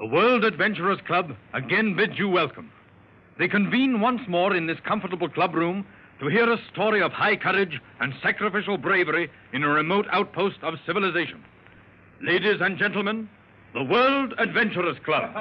The World Adventurers Club again bids you welcome. They convene once more in this comfortable club room to hear a story of high courage and sacrificial bravery in a remote outpost of civilization. Ladies and gentlemen, the World Adventurers Club.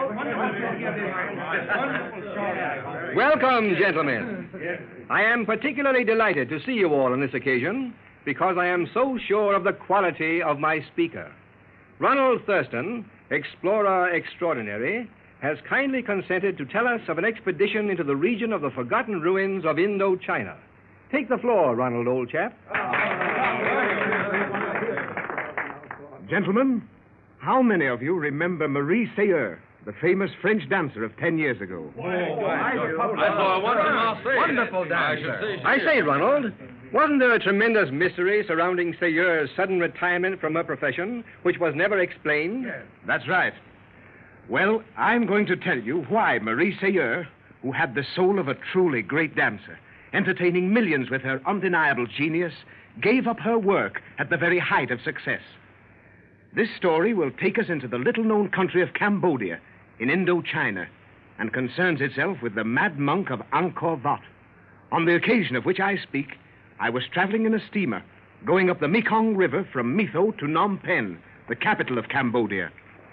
Welcome, gentlemen. I am particularly delighted to see you all on this occasion because I am so sure of the quality of my speaker. Ronald Thurston, explorer extraordinary, has kindly consented to tell us of an expedition into the region of the forgotten ruins of Indochina. Take the floor, Ronald, old chap. Gentlemen, how many of you remember Marie Sayre, the famous French dancer of 10 years ago? I saw a wonderful dancer. I say, Ronald, wasn't there a tremendous mystery surrounding Sayre's sudden retirement from her profession, which was never explained? That's right. Well, I'm going to tell you why Marie Sayre, who had the soul of a truly great dancer, entertaining millions with her undeniable genius, gave up her work at the very height of success. This story will take us into the little-known country of Cambodia in Indochina and concerns itself with the mad monk of Angkor Wat. On the occasion of which I speak, I was traveling in a steamer going up the Mekong River from Mytho to Phnom Penh, the capital of Cambodia.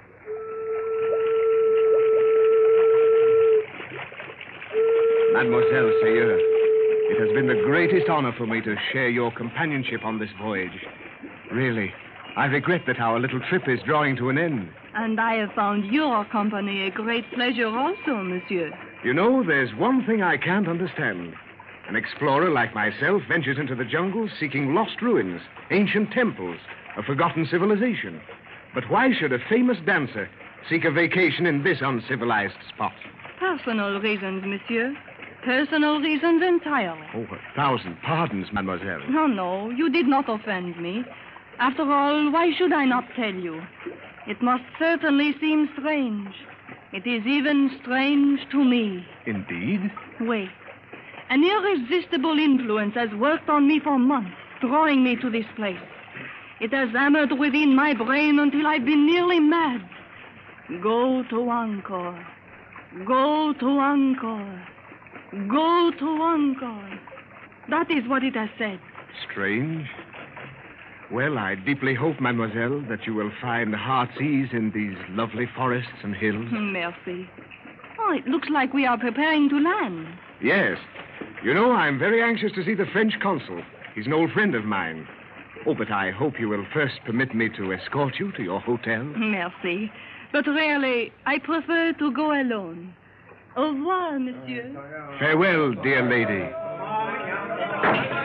Mademoiselle Sayre, it has been the greatest honor for me to share your companionship on this voyage. Really, I regret that our little trip is drawing to an end. And I have found your company a great pleasure also, monsieur. You know, there's one thing I can't understand. An explorer like myself ventures into the jungle seeking lost ruins, ancient temples, a forgotten civilization. But why should a famous dancer seek a vacation in this uncivilized spot? Personal reasons, monsieur. Personal reasons entirely. Oh, 1,000 pardons, mademoiselle. No, you did not offend me. After all, why should I not tell you? It must certainly seem strange. It is even strange to me. Indeed? Wait. An irresistible influence has worked on me for months, drawing me to this place. It has hammered within my brain until I've been nearly mad. Go to Angkor. Go to Angkor. Go to Angkor. That is what it has said. Strange. Well, I deeply hope, mademoiselle, that you will find heart's ease in these lovely forests and hills. Merci. Oh, it looks like we are preparing to land. Yes. You know, I'm very anxious to see the French consul. He's an old friend of mine. Oh, but I hope you will first permit me to escort you to your hotel. Merci. But really, I prefer to go alone. Au revoir, monsieur. Farewell, dear lady.